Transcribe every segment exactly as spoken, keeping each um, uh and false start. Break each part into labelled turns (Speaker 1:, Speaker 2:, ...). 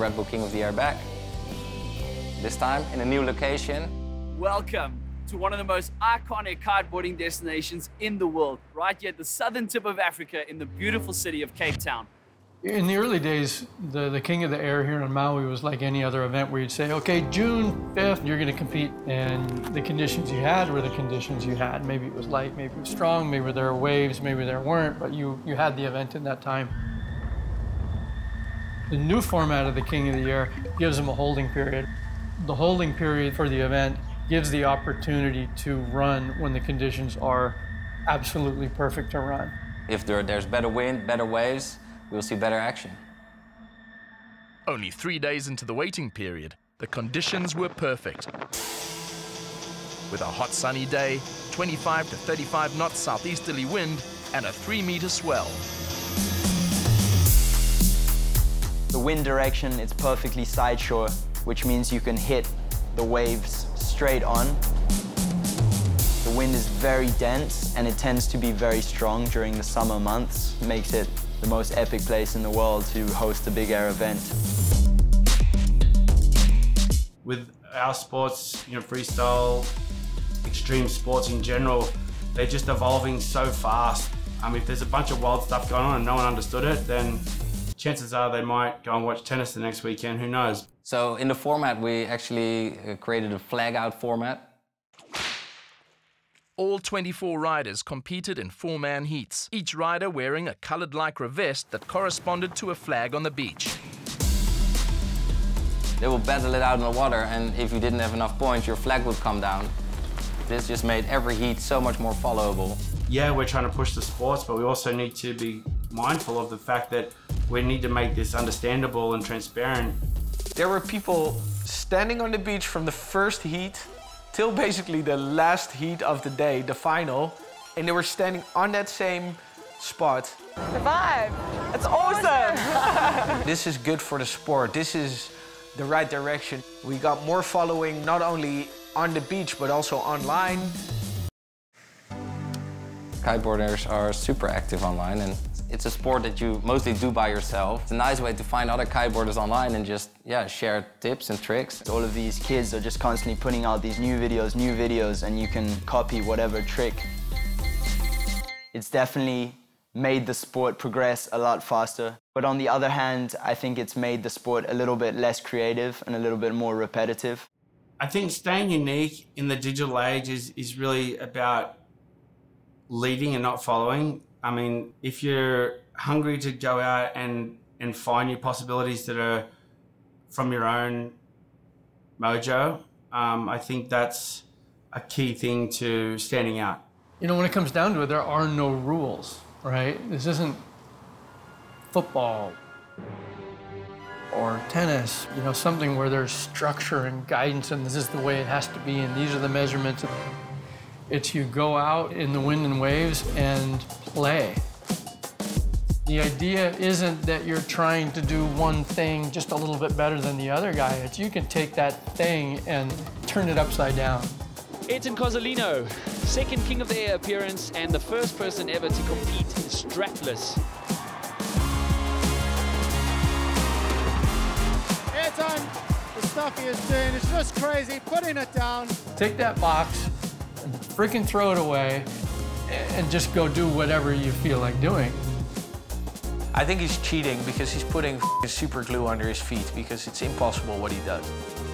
Speaker 1: Red Bull King of the Air back. This time in a new location.
Speaker 2: Welcome to one of the most iconic kiteboarding destinations in the world, right here at the southern tip of Africa in the beautiful city of Cape Town.
Speaker 3: In the early days, the, the King of the Air here in Maui was like any other event where you'd say, okay, June fifth, you're gonna compete. And the conditions you had were the conditions you had. Maybe it was light, maybe it was strong, maybe there were waves, maybe there weren't, but you, you had the event in that time. The new format of the King of the Air gives them a holding period. The holding period for the event gives the opportunity to run when the conditions are absolutely perfect to run.
Speaker 1: If there, there's better wind, better waves, we'll see better action.
Speaker 4: Only three days into the waiting period, the conditions were perfect. With a hot sunny day, twenty-five to thirty-five knots southeasterly wind, and a three meter swell.
Speaker 5: The wind direction, it's perfectly side shore, which means you can hit the waves straight on. The wind is very dense and it tends to be very strong during the summer months. It makes it the most epic place in the world to host a big air event.
Speaker 6: With our sports, you know, freestyle, extreme sports in general, they're just evolving so fast. Um, if there's a bunch of wild stuff going on and no one understood it, then chances are they might go and watch tennis the next weekend, who knows?
Speaker 1: So in the format, we actually uh, created a flag-out format.
Speaker 4: All twenty-four riders competed in four-man heats, each rider wearing a colored lycra vest that corresponded to a flag on the beach.
Speaker 1: They will battle it out in the water, and if you didn't have enough points, your flag would come down. This just made every heat so much more followable.
Speaker 6: Yeah, we're trying to push the sports, but we also need to be mindful of the fact that we need to make this understandable and transparent.
Speaker 7: There were people standing on the beach from the first heat till basically the last heat of the day, the final, and they were standing on that same spot.
Speaker 8: The vibe, it's awesome!
Speaker 7: This is good for the sport. This is the right direction. We got more following, not only on the beach, but also online.
Speaker 1: Kiteboarders are super active online, and it's a sport that you mostly do by yourself. It's a nice way to find other kiteboarders online and just, yeah, share tips and tricks.
Speaker 5: All of these kids are just constantly putting out these new videos, new videos, and you can copy whatever trick. It's definitely made the sport progress a lot faster. But on the other hand, I think it's made the sport a little bit less creative and a little bit more repetitive.
Speaker 6: I think staying unique in the digital age is, is really about leading and not following. I mean, if you're hungry to go out and, and find new possibilities that are from your own mojo, um, I think that's a key thing to standing out.
Speaker 3: You know, when it comes down to it, there are no rules, right? This isn't football or tennis, you know, something where there's structure and guidance and this is the way it has to be and these are the measurements. It's you go out in the wind and waves and play. The idea isn't that you're trying to do one thing just a little bit better than the other guy. It's you can take that thing and turn it upside down.
Speaker 9: Ayrton Cozzolino, second King of the Air appearance and the first person ever to compete strapless.
Speaker 10: Ayrton, the stuff he is doing is just crazy, putting it down.
Speaker 3: Take that box and freaking throw it away and just go do whatever you feel like doing.
Speaker 7: I think he's cheating because he's putting super glue under his feet because it's impossible what he does.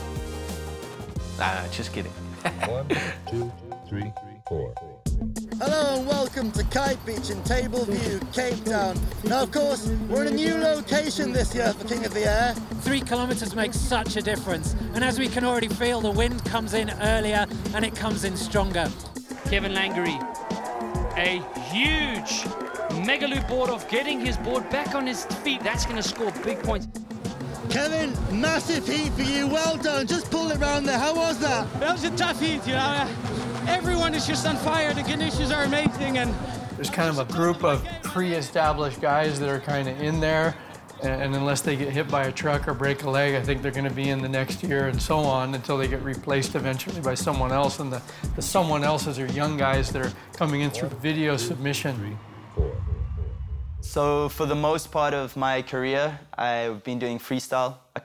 Speaker 7: Nah, just kidding.
Speaker 11: One, two, three, four.
Speaker 10: Hello and welcome to Kite Beach in Table View, Cape Town. Now, of course, we're in a new location this year for King of the Air.
Speaker 12: Three kilometers makes such a difference. And as we can already feel, the wind comes in earlier and it comes in stronger.
Speaker 9: Kevin Langery, a huge mega loop board off, getting his board back on his feet. That's going to score big points.
Speaker 10: Kevin, massive heat for you. Well done. Just pulled it round there. How was that?
Speaker 12: That was a tough heat, you know. Everyone is just on fire. The conditions are amazing. And
Speaker 3: there's kind of a group of pre-established guys that are kind of in there. And unless they get hit by a truck or break a leg, I think they're going to be in the next year and so on until they get replaced eventually by someone else. And the, the someone else's are young guys that are coming in through video submission.
Speaker 5: So for the most part of my career, I've been doing freestyle.